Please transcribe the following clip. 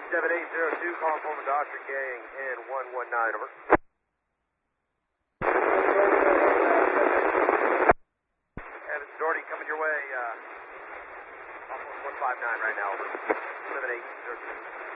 7802, calling for Dr. Gang in 119, over. Evans Doherty coming your way, off 159 right now, over. 7802.